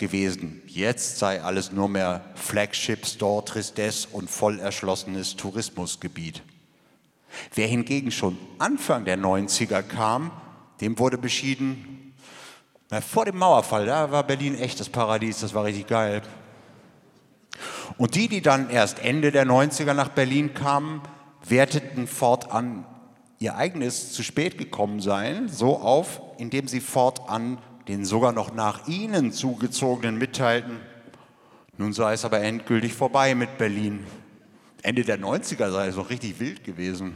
gewesen. Jetzt sei alles nur mehr Flagship Store Tristesse und voll erschlossenes Tourismusgebiet. Wer hingegen schon Anfang der 90er kam, dem wurde beschieden, vor dem Mauerfall, da war Berlin echt das Paradies, das war richtig geil. Und die dann erst Ende der 90er nach Berlin kamen, werteten fortan ihr eigenes zu spät gekommen sein so auf, indem sie fortan den sogar noch nach ihnen zugezogenen mitteilten, nun sei es aber endgültig vorbei mit Berlin. Ende der 90er sei es noch richtig wild gewesen.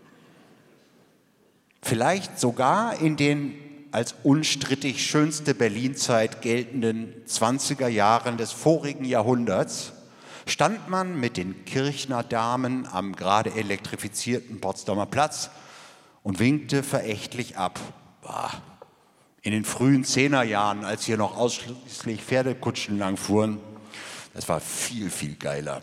Vielleicht sogar in den als unstrittig schönste Berlinzeit geltenden 20er Jahren des vorigen Jahrhunderts stand man mit den Kirchner Damen am gerade elektrifizierten Potsdamer Platz und winkte verächtlich ab. In den frühen 10er-Jahren, als hier noch ausschließlich Pferdekutschen langfuhren, das war viel, viel geiler.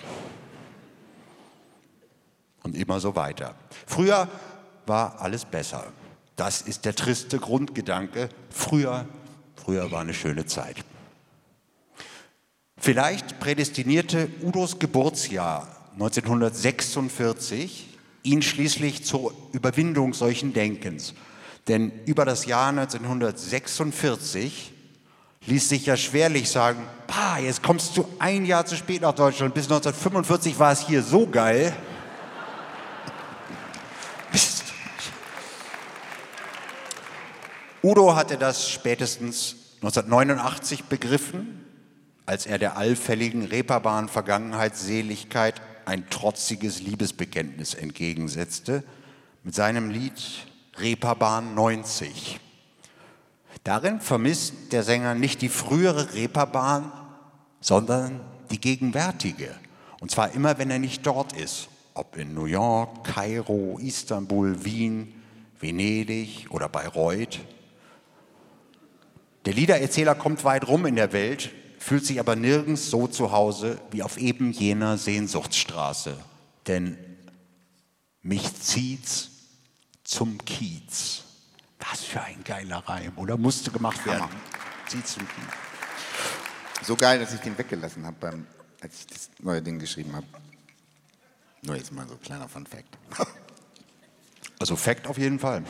Und immer so weiter. Früher war alles besser. Das ist der triste Grundgedanke. Früher war eine schöne Zeit. Vielleicht prädestinierte Udos Geburtsjahr 1946 ihn schließlich zur Überwindung solchen Denkens. Denn über das Jahr 1946 ließ sich ja schwerlich sagen, jetzt kommst du ein Jahr zu spät nach Deutschland, bis 1945 war es hier so geil. Mist. Udo hatte das spätestens 1989 begriffen, als er der allfälligen Reeperbahn-Vergangenheitsseligkeit ein trotziges Liebesbekenntnis entgegensetzte mit seinem Lied Reeperbahn 90. Darin vermisst der Sänger nicht die frühere Reeperbahn, sondern die gegenwärtige. Und zwar immer, wenn er nicht dort ist. Ob in New York, Kairo, Istanbul, Wien, Venedig oder Bayreuth. Der Liedererzähler kommt weit rum in der Welt, fühlt sich aber nirgends so zu Hause wie auf eben jener Sehnsuchtsstraße. Denn mich zieht's zum Kiez. Was für ein geiler Reim, oder? Musste gemacht werden. Zieht's zum Kiez. So geil, dass ich den weggelassen habe, als ich das neue Ding geschrieben habe. Nur jetzt mal so ein kleiner Fun-Fact. Also Fact auf jeden Fall.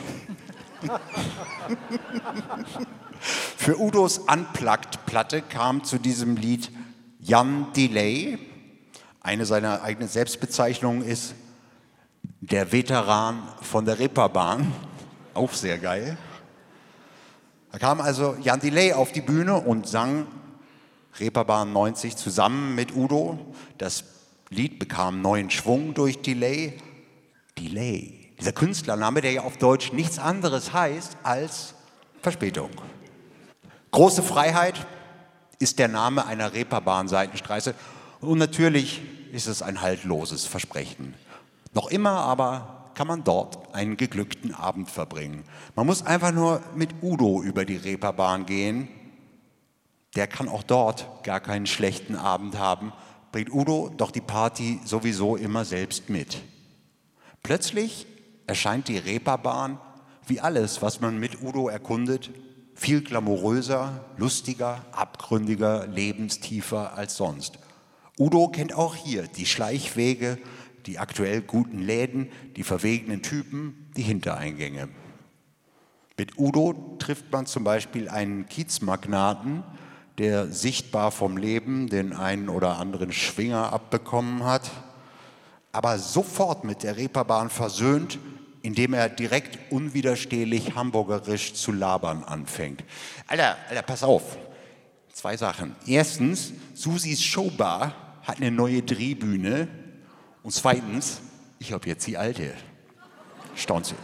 Für Udos Unplugged-Platte kam zu diesem Lied Jan Delay. Eine seiner eigenen Selbstbezeichnungen ist der Veteran von der Reeperbahn. Auch sehr geil. Da kam also Jan Delay auf die Bühne und sang Reeperbahn 90 zusammen mit Udo. Das Lied bekam neuen Schwung durch Delay. Delay. Dieser Künstlername, der ja auf Deutsch nichts anderes heißt als Verspätung. Große Freiheit ist der Name einer Reeperbahn-Seitenstraße und natürlich ist es ein haltloses Versprechen. Noch immer aber kann man dort einen geglückten Abend verbringen. Man muss einfach nur mit Udo über die Reeperbahn gehen. Der kann auch dort gar keinen schlechten Abend haben. Bringt Udo doch die Party sowieso immer selbst mit. Plötzlich erscheint die Reeperbahn, wie alles, was man mit Udo erkundet, viel glamouröser, lustiger, abgründiger, lebenstiefer als sonst. Udo kennt auch hier die Schleichwege, die aktuell guten Läden, die verwegenen Typen, die Hintereingänge. Mit Udo trifft man zum Beispiel einen Kiezmagnaten, der sichtbar vom Leben den einen oder anderen Schwinger abbekommen hat, aber sofort mit der Reeperbahn versöhnt, indem er direkt unwiderstehlich hamburgerisch zu labern anfängt. Alter, pass auf. 2 Sachen. Erstens, Susis Showbar hat eine neue Drehbühne. Und zweitens, ich habe jetzt die alte. Staunt sie.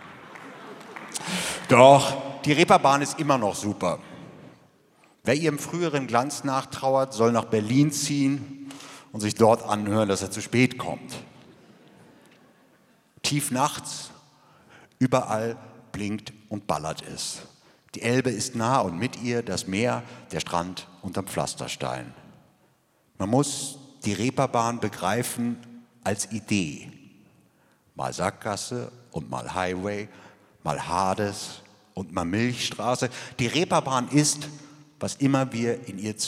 Doch, die Reeperbahn ist immer noch super. Wer ihrem früheren Glanz nachtrauert, soll nach Berlin ziehen und sich dort anhören, dass er zu spät kommt. Tief nachts, überall blinkt und ballert es. Die Elbe ist nah und mit ihr das Meer, der Strand unterm Pflasterstein. Man muss die Reeperbahn begreifen als Idee. Mal Sackgasse und mal Highway, mal Hades und mal Milchstraße. Die Reeperbahn ist, was immer wir in ihr